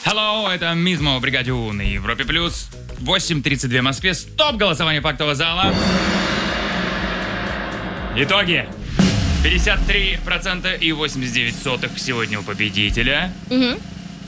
Hello, это Мизмо, Бригадю на Европе+. 8:32 в Москве. Стоп! Голосование фактового зала. Итоги. 53% и 89% сегодня у победителя. Угу.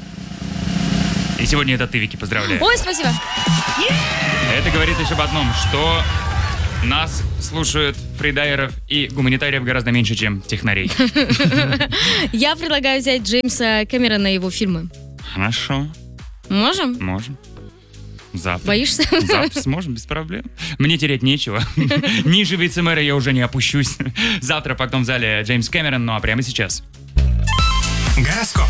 И сегодня это ты, Вики, поздравляю. Ой, спасибо. Это говорит лишь об одном, что нас слушают фридайеров и гуманитариев гораздо меньше, чем технарей. Я предлагаю взять Джеймса Кэмерона и его фильмы. Хорошо. Можем? Можем. Завтра. Боишься? Завтра сможем, без проблем. Мне терять нечего. Ниже вице-мэра я уже не опущусь. Завтра в актовом зале Джеймс Кэмерон, ну а прямо сейчас. Гороскоп.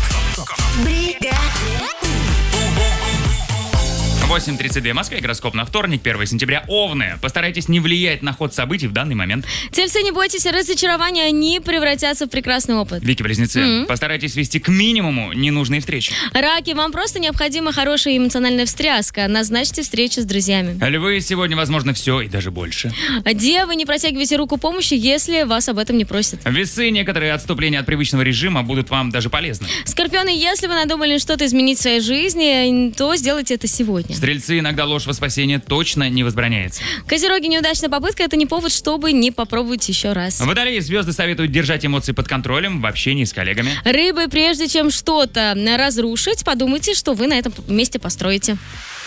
8:32 в Москве, гороскоп на вторник, 1 сентября. Овны. Постарайтесь не влиять на ход событий в данный момент. Тельцы, не бойтесь, разочарования, они превратятся в прекрасный опыт. Вики-близнецы. Постарайтесь свести к минимуму ненужные встречи. Раки, вам просто необходима хорошая эмоциональная встряска. Назначьте встречу с друзьями. Львы, сегодня возможно все и даже больше. Девы, не протягивайте руку помощи, если вас об этом не просят. Весы, некоторые отступления от привычного режима будут вам даже полезны. Скорпионы, если вы надумали что-то изменить в своей жизни, то сделайте это сегодня. Стрельцы, иногда ложь во спасение точно не возбраняется. Козероги, неудачная попытка — это не повод, чтобы не попробовать еще раз. Водолеи, звезды советуют держать эмоции под контролем в общении с коллегами. Рыбы, прежде чем что-то разрушить, подумайте, что вы на этом месте построите.